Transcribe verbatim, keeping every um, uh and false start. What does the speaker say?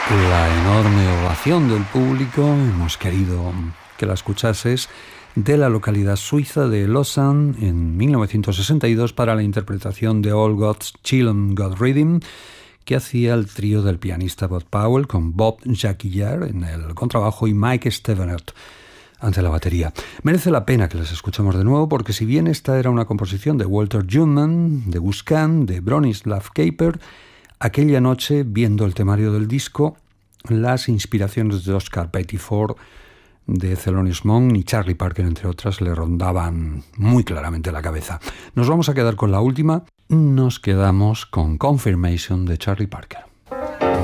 La enorme ovación del público, hemos querido que la escuchases, de la localidad suiza de Lausanne en mil novecientos sesenta y dos para la interpretación de All God's Children Got Rhythm, que hacía el trío del pianista Bud Powell con Bob Jacquillard en el contrabajo y Mike Stevenert ante la batería. Merece la pena que las escuchemos de nuevo porque si bien esta era una composición de Walter Junman, de Gus Kahn, de Bronislaw Kaper, aquella noche, viendo el temario del disco, las inspiraciones de Oscar Pettiford, de Thelonious Monk y Charlie Parker, entre otras, le rondaban muy claramente la cabeza. Nos vamos a quedar con la última. Nos quedamos con Confirmation de Charlie Parker.